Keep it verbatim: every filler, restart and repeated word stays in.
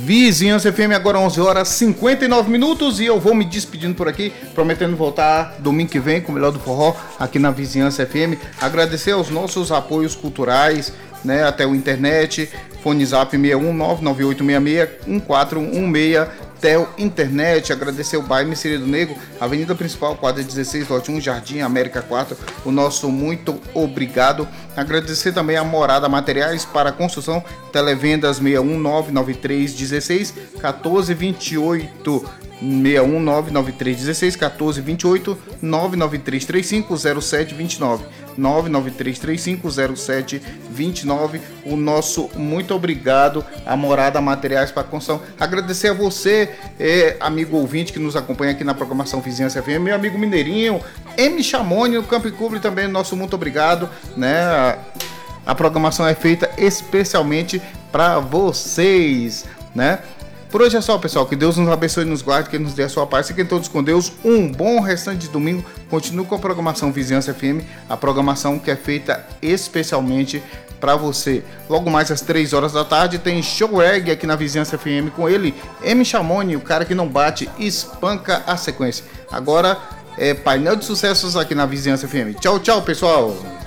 Vizinhança F M, agora onze horas e cinquenta e nove minutos, e eu vou me despedindo por aqui, prometendo voltar domingo que vem com o melhor do forró aqui na Vizinhança F M. Agradecer aos nossos apoios culturais, né, até o internet, fone zap seis um nove nove oito seis seis um quatro um seis, Tel Internet. Agradecer o bairro Messiri do Negro, Avenida Principal, quadra dezesseis, lote um, Jardim América quatro, o nosso muito obrigado. Agradecer também a Morada Materiais para Construção, televendas seis um nove nove três um seis um quatro dois oito, seis um nove nove três um seis um quatro dois oito, nove nove três três cinco zero sete dois nove, nove nove três três cinco zero sete dois nove. O nosso muito obrigado a Morada Materiais para Construção. Agradecer a você, é, amigo ouvinte que nos acompanha aqui na programação Vizinhança F M, meu amigo Mineirinho, M. Chamoni, no Campo e Cubre também, nosso muito obrigado, né? A, a programação é feita especialmente para vocês, né? Por hoje é só, pessoal. Que Deus nos abençoe e nos guarde, que Ele nos dê a sua paz. Fiquem todos com Deus. Um bom restante de domingo. Continue com a programação Vizinhança F M, a programação que é feita especialmente para você. Logo mais às três horas da tarde tem show reggae aqui na Vizinhança F M com ele, M. Chamoni, o cara que não bate, espanca a sequência. Agora é painel de sucessos aqui na Vizinhança F M. Tchau, tchau, pessoal.